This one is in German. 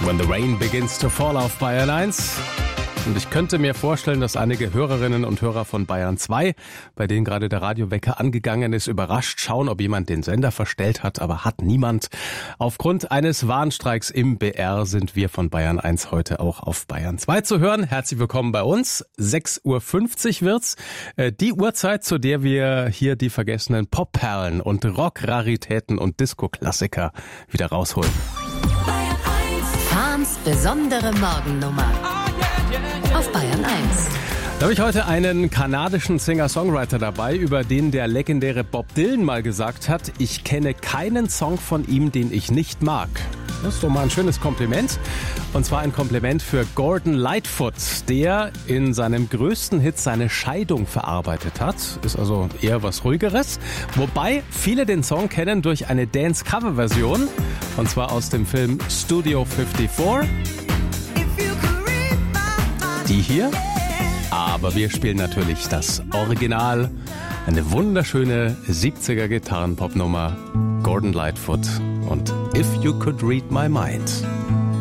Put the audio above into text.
When the Rain Begins to Fall auf Bayern 1. Und ich könnte mir vorstellen, dass einige Hörerinnen und Hörer von Bayern 2, bei denen gerade der Radiowecker angegangen ist, überrascht schauen, ob jemand den Sender verstellt hat, aber hat niemand. Aufgrund eines Warnstreiks im BR sind wir von Bayern 1 heute auch auf Bayern 2 zu hören. Herzlich willkommen bei uns. 6.50 Uhr wird's. Die Uhrzeit, zu der wir hier die vergessenen Popperlen und Rockraritäten und Disco-Klassiker wieder rausholen. Fahns besondere Morgennummer auf Bayern 1. Da habe ich heute einen kanadischen Singer-Songwriter dabei, über den der legendäre Bob Dylan mal gesagt hat, ich kenne keinen Song von ihm, den ich nicht mag. Das ist doch mal ein schönes Kompliment. Und zwar ein Kompliment für Gordon Lightfoot, der in seinem größten Hit seine Scheidung verarbeitet hat. Ist also eher was Ruhigeres. Wobei viele den Song kennen durch eine Dance-Cover-Version. Und zwar aus dem Film Studio 54. Die hier. Aber wir spielen natürlich das Original. Eine wunderschöne 70er-Gitarren-Pop-Nummer. Gordon Lightfoot und If You Could Read My Mind.